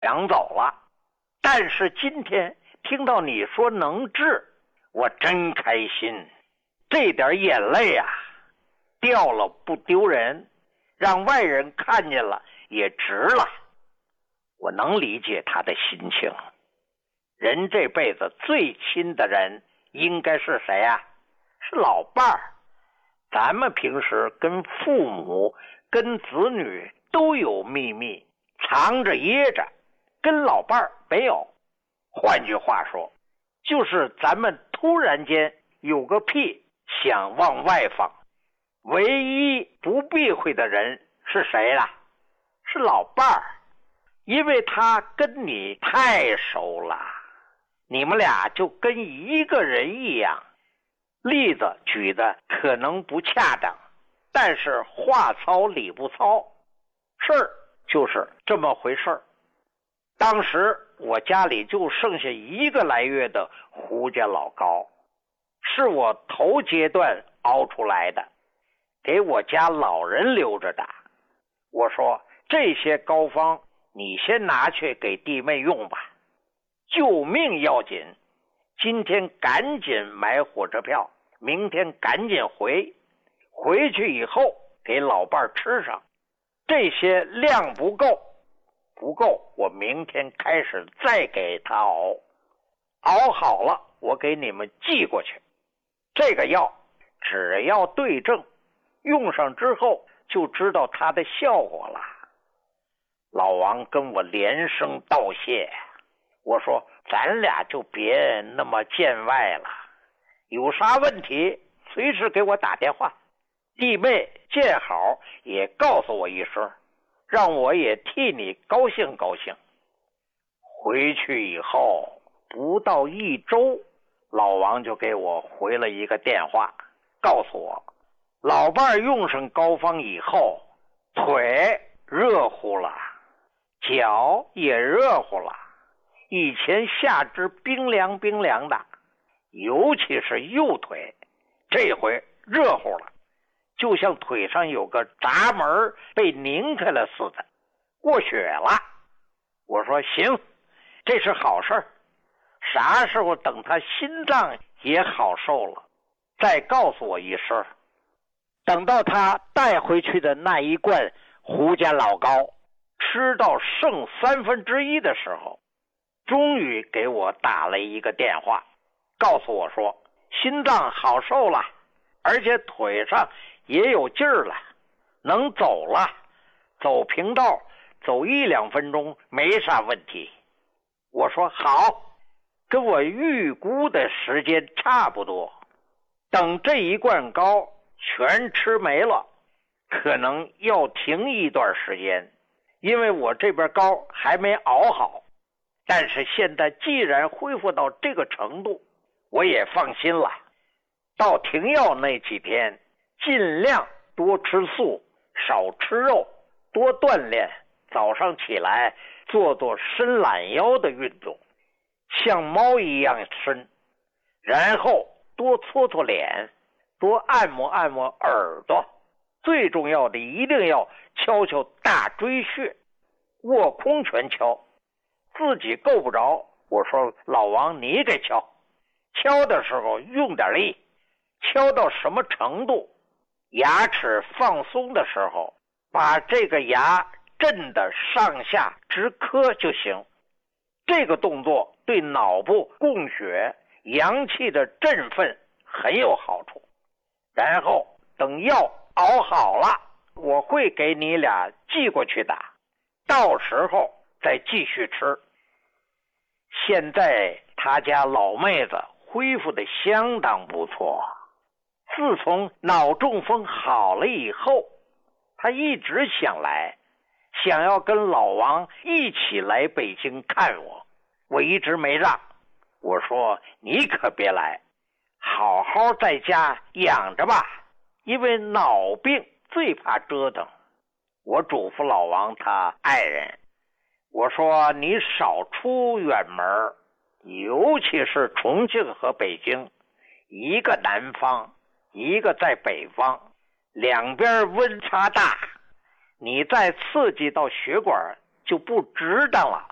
养走了。但是今天听到你说能治，我真开心。这点眼泪啊，掉了不丢人，让外人看见了也值了。我能理解他的心情。人这辈子最亲的人应该是谁啊？是老伴儿。咱们平时跟父母跟子女都有秘密，藏着掖着，跟老伴儿没有。换句话说，就是咱们突然间有个屁想往外放，唯一不避讳的人是谁啦？是老伴儿。因为他跟你太熟了，你们俩就跟一个人一样。例子举的可能不恰当，但是话糙理不糙，事儿就是这么回事儿。当时我家里就剩下1个来月的胡家老膏，是我头阶段熬出来的，给我家老人留着的。我说这些膏方你先拿去给弟妹用吧，救命要紧，今天赶紧买火车票，明天赶紧回去以后给老伴儿吃上。这些量不够我明天开始再给他熬好了我给你们寄过去。这个药只要对症，用上之后就知道它的效果了。老王跟我连声道谢，我说咱俩就别那么见外了，有啥问题随时给我打电话，弟妹见好也告诉我一声，让我也替你高兴高兴。回去以后不到1周，老王就给我回了一个电话，告诉我老伴儿用上膏方以后，腿热乎了，脚也热乎了，以前下肢冰凉的，尤其是右腿，这回热乎了，就像腿上有个闸门被拧开了似的，过血了。我说行，这是好事儿，啥时候等他心脏也好受了，再告诉我一声。等到他带回去的那一罐胡家老膏吃到剩1/3的时候，终于给我打了一个电话，告诉我说心脏好受了，而且腿上也有劲儿了，能走了，走平道，走1-2分钟没啥问题。我说好，跟我预估的时间差不多。等这一罐膏全吃没了，可能要停一段时间，因为我这边膏还没熬好。但是现在既然恢复到这个程度，我也放心了。到停药那几天，尽量多吃素，少吃肉，多锻炼，早上起来做伸懒腰的运动，像猫一样伸，然后多搓搓脸，多按摩按摩耳朵，最重要的一定要敲敲大椎穴，卧空拳敲，自己够不着，我说老王你给敲，敲的时候用点力，敲到什么程度，牙齿放松的时候，把这个牙震得上下直磕就行。这个动作对脑部供血阳气的振奋很有好处。然后等药熬好了，我会给你俩寄过去的，到时候再继续吃。现在他家老妹子恢复的相当不错，自从脑中风好了以后，他一直想来，想要跟老王一起来北京看我，我一直没让。我说你可别来，好好在家养着吧，因为脑病最怕折腾。我嘱咐老王他爱人，我说你少出远门，尤其是重庆和北京，一个南方，一个在北方，两边温差大，你再刺激到血管就不值当了。